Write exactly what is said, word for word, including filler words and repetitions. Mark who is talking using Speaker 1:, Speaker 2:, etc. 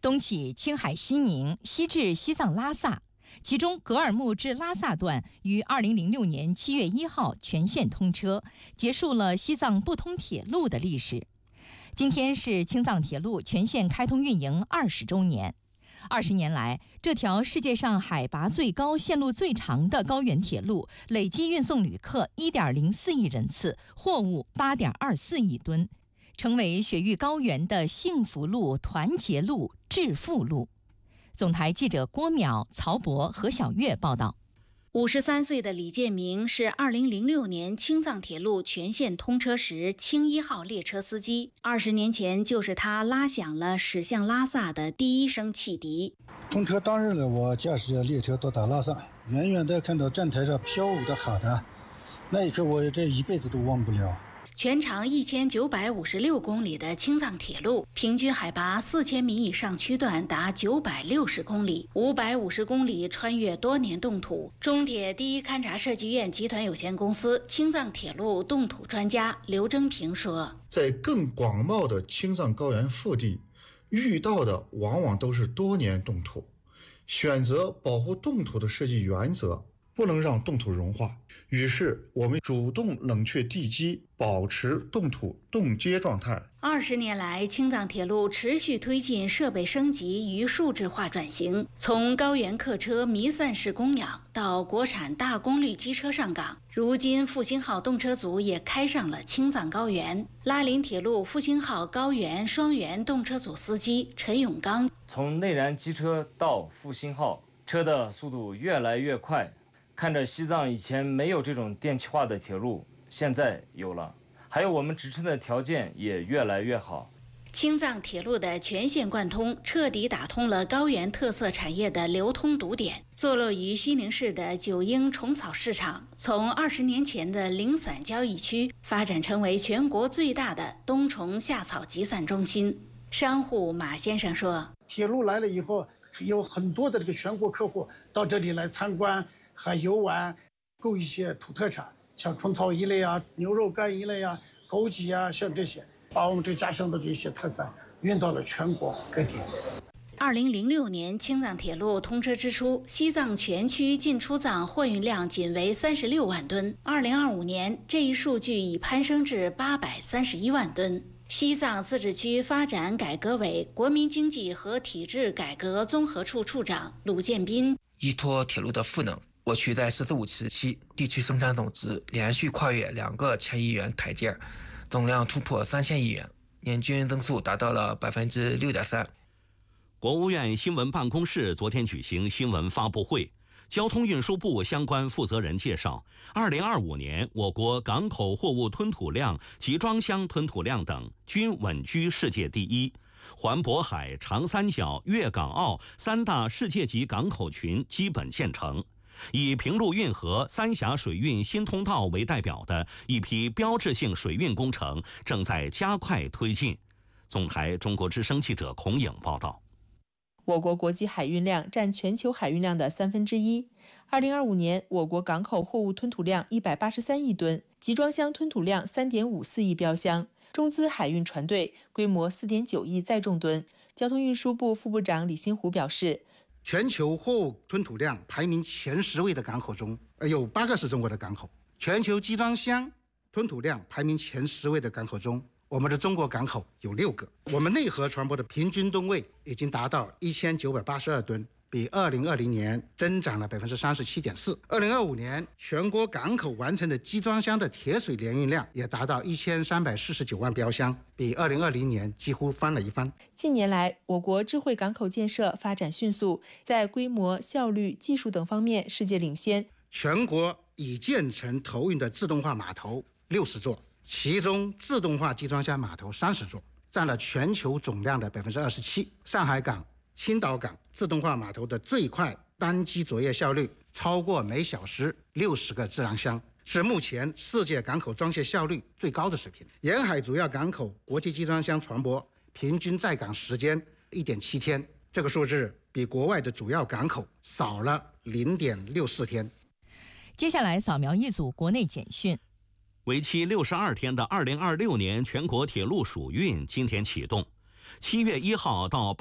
Speaker 1: 东起青海西宁，西至西藏拉萨。其中格尔木至拉萨段于二零零六年七月一号全线通车，结束了西藏不通铁路的历史。今天是青藏铁路全线开通运营二十周年。二十年来，这条世界上海拔最高、线路最长的高原铁路，累计运送旅客一点零四亿人次，货物八点二四亿吨，成为雪域高原的幸福路、团结路、致富路。总台记者郭淼、曹博、何小月报道。
Speaker 2: 五十三岁的李建明是二零零六年青藏铁路全线通车时青一号列车司机。二十年前，就是他拉响了驶向拉萨的第一声汽笛。
Speaker 3: 通车当日呢，我驾驶着列车到达拉萨，远远地看到站台上飘舞的哈达，那一刻我这一辈子都忘不了。
Speaker 2: 全长一千九百五十六公里的青藏铁路，平均海拔四千米以上区段达九百六十公里，五百五十公里穿越多年冻土。中铁第一勘察设计院集团有限公司青藏铁路冻土专家刘征平说：“
Speaker 4: 在更广袤的青藏高原腹地，遇到的往往都是多年冻土。选择保护冻土的设计原则，不能让冻土融化。于是，我们主动冷却地基，保持冻土冻结状态。”
Speaker 2: 二十年来，青藏铁路持续推进设备升级与数字化转型，从高原客车弥散式供氧到国产大功率机车上岗。如今，复兴号动车组也开上了青藏高原。拉林铁路复兴号高原双元动车组司机陈永刚：“
Speaker 5: 从内燃机车到复兴号，车的速度越来越快。看着西藏以前没有这种电气化的铁路，现在有了，还有我们支撑的条件也越来越好。”
Speaker 2: 青藏铁路的全线贯通，彻底打通了高原特色产业的流通堵点。坐落于西宁市的九英虫草市场，从二十年前的零散交易区，发展成为全国最大的冬虫夏草集散中心。商户马先生说：“
Speaker 6: 铁路来了以后，有很多的这个全国客户到这里来参观。还游玩，购一些土特产，像虫草一类啊、牛肉干一类啊、枸杞啊，像这些，把我们这家乡的这些特产运到了全国各地。
Speaker 2: 二零零六年青藏铁路通车之初，西藏全区进出藏货运量仅为三十六万吨。二零二五年，这一数据已攀升至八百三十一万吨。西藏自治区发展改革委国民经济和体制改革综合处处长鲁建斌：“
Speaker 7: 依托铁路的赋能，我区在“十四五”时期地区生产总值连续跨越两个千亿元台阶，总量突破三千亿元，年均增速达到了百分之六点三。
Speaker 8: 国务院新闻办公室昨天举行新闻发布会，交通运输部相关负责人介绍，二零二五年我国港口货物吞吐量、集装箱吞吐量等均稳居世界第一。环渤海、长三角、粤港澳三大世界级港口群基本建成。以平陆运河三峡水运新通道为代表的一批标志性水运工程正在加快推进。总台中国之声记者孔颖报道。
Speaker 9: 我国国际海运量占全球海运量的三分之一。二零二五年，我国港口货物吞吐量一百八十三亿吨，集装箱吞吐量三点五四亿标箱，中资海运船队规模四点九亿载重吨。交通运输部副部长李新湖表示，
Speaker 3: 全球货物吞吐量排名前十位的港口中，有八个是中国的港口；全球集装箱吞吐量排名前十位的港口中，我们的中国港口有六个。我们内河船舶的平均吨位已经达到一千九百八十二吨，比二零二零年增长了百分之三十七点四。二零二五年，全国港口完成的集装箱的铁水联运量也达到一千三百四十九万标箱，比二零二零年几乎翻了一番。
Speaker 9: 近年来，我国智慧港口建设发展迅速，在规模、效率、技术等方面世界领先。
Speaker 3: 全国已建成投运的自动化码头六十座，其中自动化集装箱码头三十座，占了全球总量的百分之二十七。上海港、青岛港自动化码头的最快单机作业效率超过每小时六十个自然箱，是目前世界港口装卸效率最高的水平。沿海主要港口国际集装箱船舶平均在港时间一点七天，这个数字比国外的主要港口少了零点六四天。
Speaker 1: 接下来扫描一组国内简讯。
Speaker 8: 为期六十二天的二零二六年全国铁路暑运今天启动，七月一号到